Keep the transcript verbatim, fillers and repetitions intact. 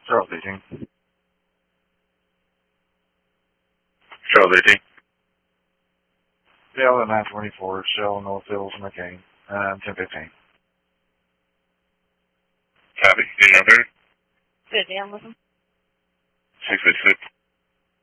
Charles eighteen. Charles eighteen. Dale at nine twenty-four, Shell, North Hills, McCain, um, ten fifteen. Copy. Eight nine thirty. Good, Dan, listen. six six six.